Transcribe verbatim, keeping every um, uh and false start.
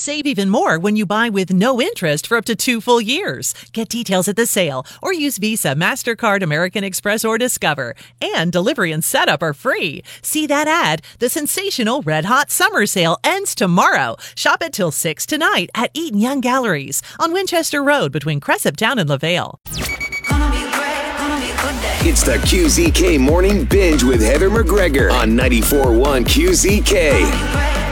Save even more when you buy with no interest for up to two full years. Get details at the sale or use Visa, MasterCard, American Express, or Discover. And delivery and setup are free. See that ad? The sensational Red Hot Summer Sale ends tomorrow. Shop it till six tonight at Eaton Young Galleries on Winchester Road between Cresaptown and LaVale. It's the Q Z K Morning Binge with Heather McGregor on ninety-four point one Q Z K.